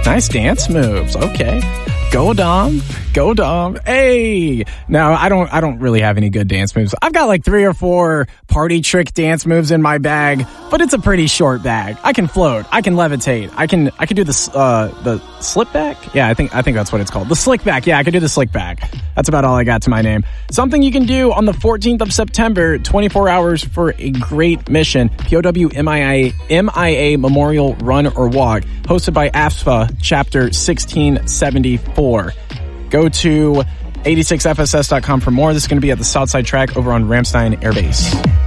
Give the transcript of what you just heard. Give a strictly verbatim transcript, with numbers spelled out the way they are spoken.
Nice dance moves. Okay. Go Dom. Go Dom. Hey. Now, I don't I don't really have any good dance moves. I've got like three or four party trick dance moves in my bag, but it's a pretty short bag. I can float. I can levitate. I can I can do this uh the slip back? Yeah, I think I think that's what it's called. The slick back. Yeah, I can do the slick back. That's about all I got to my name. Something you can do on the fourteenth of September, twenty-four hours for a great mission. P O W M I A M I A Memorial Run or Walk, hosted by A F S P A Chapter sixteen seventy-four. Go to eighty-six F S S dot com for more. This is going to be at the Southside Track over on Ramstein Air Base.